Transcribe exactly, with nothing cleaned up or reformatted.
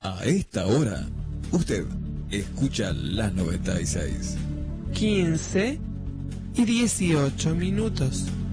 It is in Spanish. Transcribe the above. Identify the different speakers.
Speaker 1: A esta hora, usted escucha las noventa y seis.
Speaker 2: quince y dieciocho minutos.